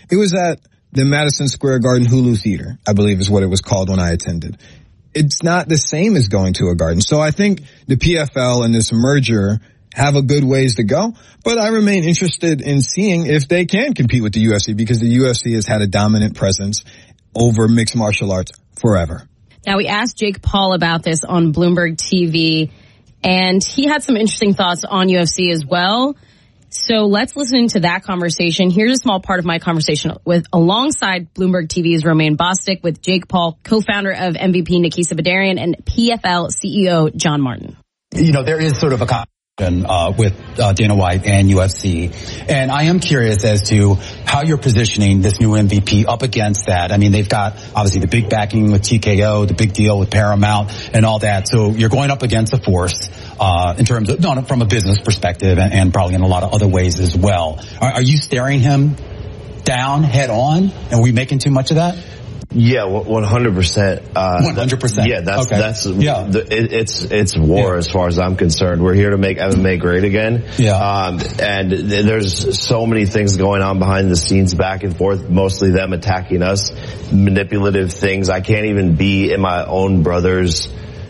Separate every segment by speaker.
Speaker 1: It was at the Madison Square Garden Hulu Theater, I believe is what it was called when I attended. It's not the same as going to a garden. So I think the PFL and this merger have a good ways to go, but I remain interested in seeing if they can compete with the UFC, because the UFC has had a dominant presence over mixed martial arts forever.
Speaker 2: Now, we asked Jake Paul about this on Bloomberg TV, and he had some interesting thoughts on UFC as well. So let's listen to that conversation. Here's a small part of my conversation alongside Bloomberg TV's Romain Bostic with Jake Paul, co-founder of MVP Nikisa Badarian, and PFL CEO John Martin.
Speaker 3: You know, there is sort of a with Dana White and UFC. And I am curious as to how you're positioning this new MVP up against that. I mean, they've got obviously the big backing with TKO, the big deal with Paramount and all that. So you're going up against a force in terms of, no, from a business perspective and probably in a lot of other ways as well. Are you staring him down head on? Are we making too much of that?
Speaker 4: Yeah, 100%.
Speaker 3: 100%.
Speaker 4: Yeah, it's war as far as I'm concerned. We're here to make MMA great again.
Speaker 3: Yeah.
Speaker 4: And there's so many things going on behind the scenes, back and forth, mostly them attacking us, manipulative things. I can't even be in my own brother's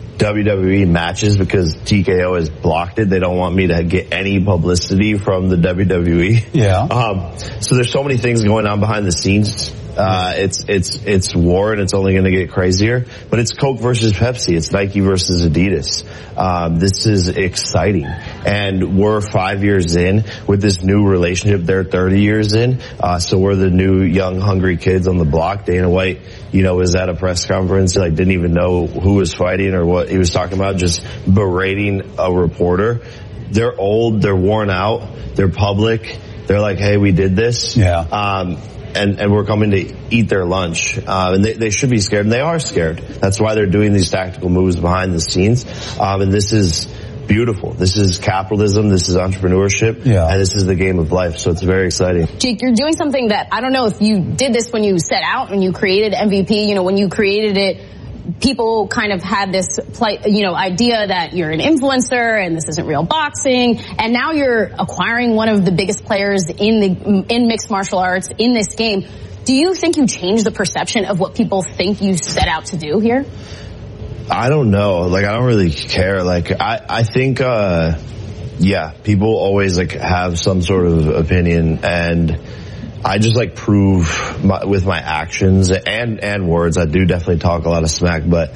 Speaker 4: WWE matches because TKO has blocked it. They don't want me to get any publicity from the WWE.
Speaker 3: Yeah.
Speaker 4: So there's so many things going on behind the scenes. It's war, and it's only going to get crazier. But it's Coke versus Pepsi. It's Nike versus Adidas. This is exciting. And we're 5 years in with this new relationship. They're 30 years in. So we're the new young, hungry kids on the block. Dana White, was at a press conference, didn't even know who was fighting or what he was talking about, just berating a reporter. They're old. They're worn out. They're public. They're like, hey, we did this.
Speaker 3: Yeah.
Speaker 4: And we're coming to eat their lunch. And they should be scared, and they are scared. That's why they're doing these tactical moves behind the scenes. And this is beautiful. This is capitalism. This is entrepreneurship.
Speaker 3: Yeah.
Speaker 4: And this is the game of life. So it's very exciting.
Speaker 2: Jake, you're doing something that I don't know if you did this when you set out, when you created MVP. When you created it, people kind of had this, idea that you're an influencer and this isn't real boxing. And now you're acquiring one of the biggest players in mixed martial arts in this game. Do you think you changed the perception of what people think you set out to do here?
Speaker 4: I don't know. I don't really care. I think, people always have some sort of opinion, and I just prove with my actions and words. I do definitely talk a lot of smack, but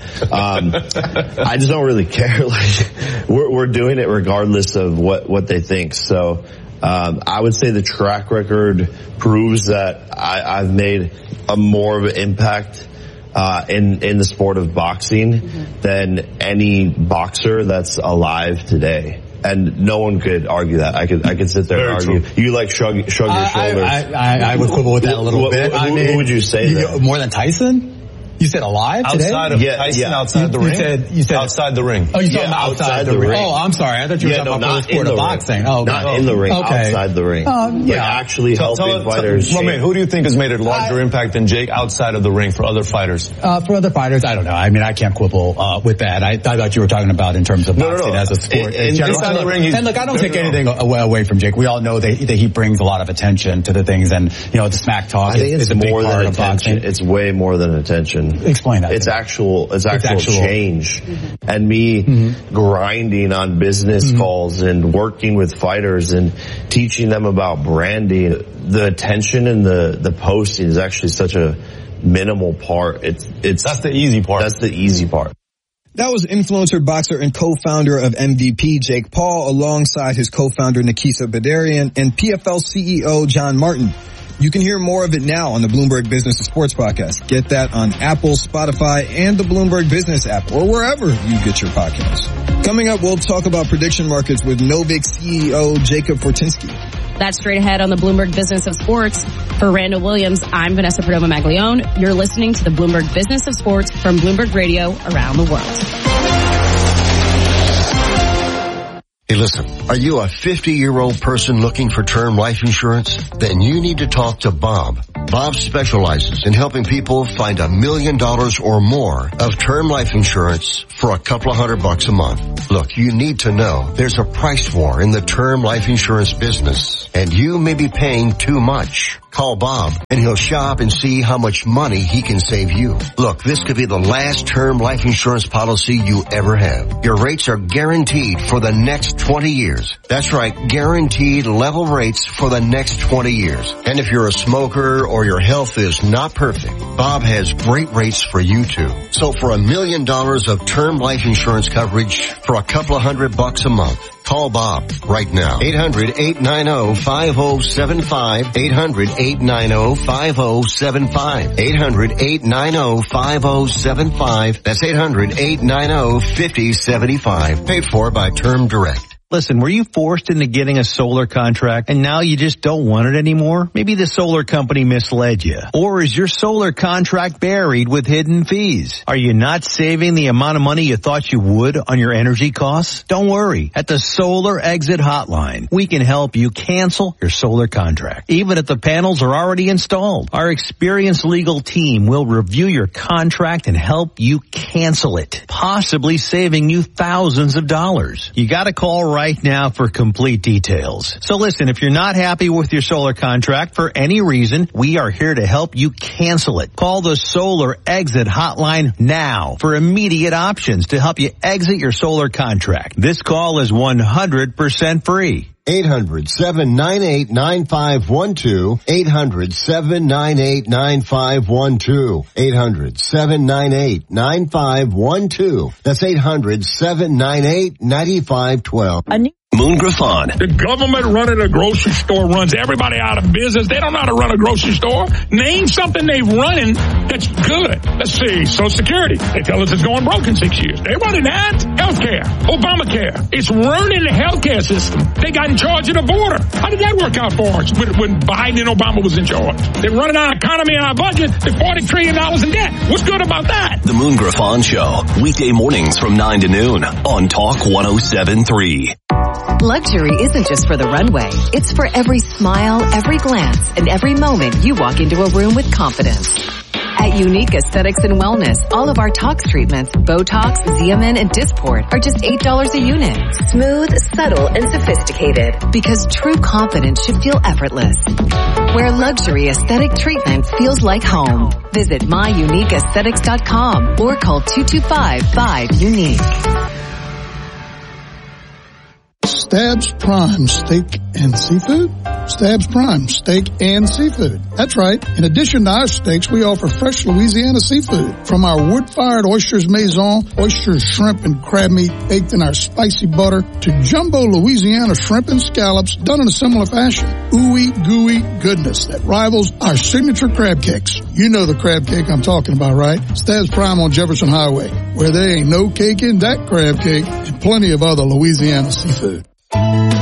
Speaker 4: I just don't really care. We're doing it regardless of what they think. So I would say the track record proves that I've made a more of an impact in the sport of boxing than any boxer that's alive today. And no one could argue that. I could sit there and argue. True. You shrug your shoulders.
Speaker 3: I would quibble with that a little bit.
Speaker 4: Who would you say?
Speaker 3: More than Tyson? You said alive today?
Speaker 5: Outside of Tyson, outside the ring?
Speaker 3: You said
Speaker 5: outside the ring.
Speaker 3: Oh, you talking about outside the ring. Oh, I'm sorry. I thought you were talking about the sport of boxing. Oh,
Speaker 4: not in the ring, outside the ring. Actually helping fighters.
Speaker 5: Romain, who do you think has made a larger impact than Jake outside of the ring for other fighters?
Speaker 3: For other fighters, I don't know. I mean, I can't quibble with that. I thought you were talking about in terms of boxing as a sport.
Speaker 5: Inside the ring,
Speaker 3: and look, I don't take anything away from Jake. We all know that he brings a lot of attention to the things, and the smack talk is a big part of boxing.
Speaker 4: It's way more than attention.
Speaker 3: Explain that.
Speaker 4: It's actual change. And me grinding on business calls and working with fighters and teaching them about branding. The attention and the posting is actually such a minimal part.
Speaker 5: That's the easy part.
Speaker 4: That's the easy part.
Speaker 1: That was influencer, boxer, and co-founder of MVP, Jake Paul, alongside his co-founder, Nikisa Badarian, and PFL CEO, John Martin. You can hear more of it now on the Bloomberg Business and Sports Podcast. Get that on Apple, Spotify, and the Bloomberg Business app, or wherever you get your podcasts. Coming up, we'll talk about prediction markets with Novik CEO Jacob Fortinsky.
Speaker 2: That's straight ahead on the Bloomberg Business of Sports. For Randall Williams, I'm Vanessa Perdomo-Maglione. You're listening to the Bloomberg Business of Sports from Bloomberg Radio around the world.
Speaker 6: Hey, listen, are you a 50-year-old person looking for term life insurance? Then you need to talk to Bob. Bob specializes in helping people find $1 million or more of term life insurance for a couple of $100 a month. Look, you need to know there's a price war in the term life insurance business, and you may be paying too much. Call Bob, and he'll shop and see how much money he can save you. Look, this could be the last term life insurance policy you ever have. Your rates are guaranteed for the next 20 years. That's right, guaranteed level rates for the next 20 years. And if you're a smoker or your health is not perfect, Bob has great rates for you too. So for $1 million of term life insurance coverage for a couple of $100 a month, call Bob right now. 800-890-5075. 800-890-5075. 800-890-5075. That's 800-890-5075. Paid for by Term Direct.
Speaker 7: Listen, were you forced into getting a solar contract and now you just don't want it anymore? Maybe the solar company misled you. Or is your solar contract buried with hidden fees? Are you not saving the amount of money you thought you would on your energy costs? Don't worry. At the Solar Exit Hotline, we can help you cancel your solar contract, even if the panels are already installed. Our experienced legal team will review your contract and help you cancel it, possibly saving you thousands of dollars. You gotta call right now for complete details. So listen, if you're not happy with your solar contract for any reason, we are here to help you cancel it. Call the Solar Exit Hotline now for immediate options to help you exit your solar contract. This call is 100% free.
Speaker 6: 800-798-9512. 800-798-9512. 800-798-9512. That's 800-798-9512.
Speaker 8: Moon Griffon.
Speaker 9: The government running a grocery store runs everybody out of business. They don't know how to run a grocery store. Name something they've running that's good. Let's see. Social Security. They tell us it's going broke in 6 years. They running that. Healthcare. Obamacare. It's ruining the healthcare system. They got in charge of the border. How did that work out for us when Biden and Obama was in charge? They're running our economy and our budget. They're $40 trillion in debt. What's good about that?
Speaker 8: The Moon Griffon Show. Weekday mornings from 9 to noon on Talk 107.3.
Speaker 10: Luxury isn't just for the runway. It's for every smile, every glance, and every moment you walk into a room with confidence. At Unique Aesthetics and Wellness, all of our tox treatments, Botox, Xeomin, and Dysport are just $8 a unit. Smooth, subtle, and sophisticated. Because true confidence should feel effortless. Where luxury aesthetic treatment feels like home. Visit myuniqueaesthetics.com or call 225-5-UNIQUE.
Speaker 11: Stabs Prime Steak and Seafood? Stabs Prime Steak and Seafood. That's right. In addition to our steaks, we offer fresh Louisiana seafood. From our wood-fired oysters maison, oysters, shrimp, and crab meat baked in our spicy butter, to jumbo Louisiana shrimp and scallops done in a similar fashion. Ooey gooey goodness that rivals our signature crab cakes. You know the crab cake I'm talking about, right? Stabs Prime on Jefferson Highway, where there ain't no cake in that crab cake, and plenty of other Louisiana seafood.